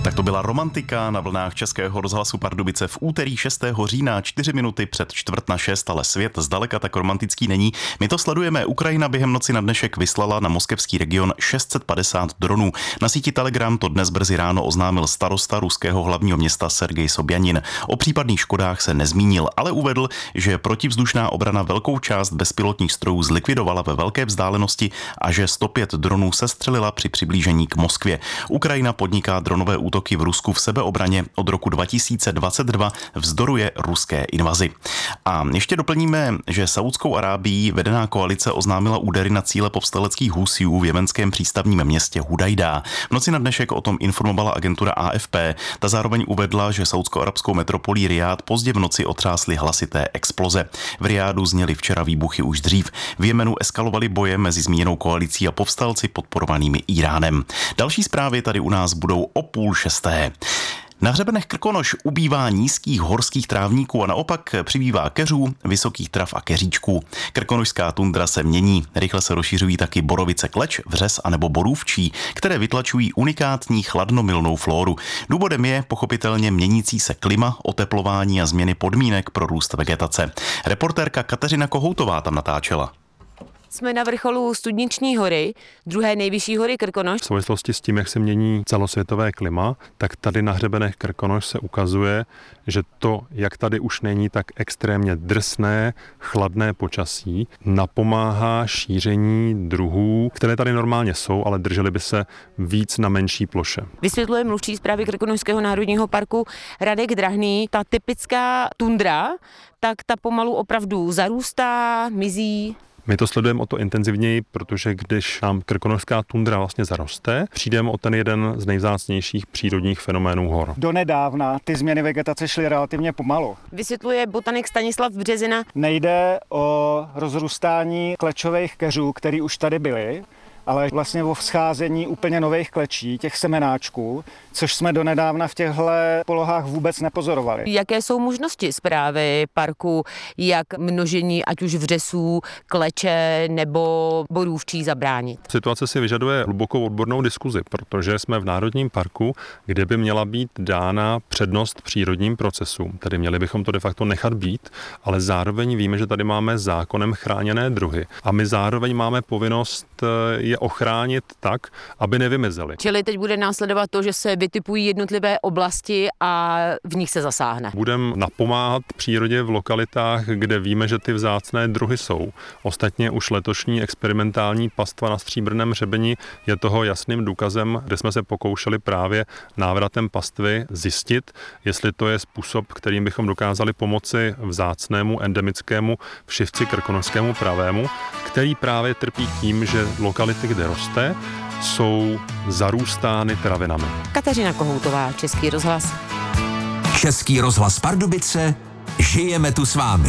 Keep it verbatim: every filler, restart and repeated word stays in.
Tak to byla Romantika na vlnách Českého rozhlasu Pardubice v úterý šestého října, čtyři minuty před čtvrt na šest, ale svět zdaleka tak romantický není. My to sledujeme. Ukrajina během noci na dnešek vyslala na moskevský region šest set padesát dronů. Na síti Telegram to dnes brzy ráno oznámil starosta ruského hlavního města Sergej Sobjanin. O případných škodách se nezmínil, ale uvedl, že protivzdušná obrana velkou část bezpilotních strojů zlikvidovala ve velké vzdálenosti a že sto pět dronů sestřelila při přiblížení k Moskvě. Ukrajina podniká dronové útoky v Rusku v sebeobraně od roku dva tisíce dvacet dva, vzdoruje ruské invazi. A ještě doplníme, že Saúdskou Arábií vedená koalice oznámila údery na cíle povstaleckých Husijů v jemenském přístavním městě Hudajda. V noci na dnešek o tom informovala agentura A F P. Ta zároveň uvedla, že saúdsko-arabskou metropolí Rijád pozdě v noci otřásly hlasité exploze. V Rijádu zněly včera výbuchy už dřív. V Jemenu eskalovaly boje mezi zmíněnou koalicí a povstalci podporovanými Íránem. Další zprávy tady u nás budou o půl šesté. Na hřebenech Krkonoš ubývá nízkých horských trávníků a naopak přibývá keřů, vysokých trav a keříčků. Krkonošská tundra se mění, rychle se rozšiřují taky borovice kleč, vřes a nebo borůvčí, které vytlačují unikátní chladnomilnou flóru. Důvodem je pochopitelně měnící se klima, oteplování a změny podmínek pro růst vegetace. Reportérka Kateřina Kohoutová tam natáčela. Jsme na vrcholu Studniční hory, druhé nejvyšší hory Krkonoš. V souvislosti s tím, jak se mění celosvětové klima, tak tady na hřebenech Krkonoš se ukazuje, že to, jak tady už není tak extrémně drsné, chladné počasí, napomáhá šíření druhů, které tady normálně jsou, ale držely by se víc na menší ploše. Vysvětluje mluvčí správy Krkonošského národního parku Radek Drahný. Ta typická tundra, tak ta pomalu opravdu zarůstá, mizí. My to sledujeme o to intenzivněji, protože když nám krkonošská tundra vlastně zaroste, přijdeme o ten jeden z nejvzácnějších přírodních fenoménů hor. Donedávna ty změny vegetace šly relativně pomalu. Vysvětluje botanik Stanislav Březina. Nejde o rozrůstání klečových keřů, které už tady byly, ale vlastně o vzcházení úplně nových klečí, těch semenáčků, což jsme donedávna v těchto polohách vůbec nepozorovali. Jaké jsou možnosti správy parku, jak množení ať už vřesů, kleče nebo borůvčí zabránit? Situace si vyžaduje hlubokou odbornou diskuzi, protože jsme v Národním parku, kde by měla být dána přednost přírodním procesům. Tedy měli bychom to de facto nechat být, ale zároveň víme, že tady máme zákonem chráněné druhy a my zároveň máme povinnost je ochránit tak, aby nevymizely. Čili teď bude následovat to, že se vytipují jednotlivé oblasti a v nich se zasáhne. Budeme napomáhat přírodě v lokalitách, kde víme, že ty vzácné druhy jsou. Ostatně už letošní experimentální pastva na Stříbrném hřebeni je toho jasným důkazem, kde jsme se pokoušeli právě návratem pastvy zjistit, jestli to je způsob, kterým bychom dokázali pomoci vzácnému endemickému všivci krkonošskému pravému, který právě trpí tím, že lokality, kde roste, jsou zarůstány travinami. Kateřina Kohoutová, Český rozhlas. Český rozhlas Pardubice, žijeme tu s vámi.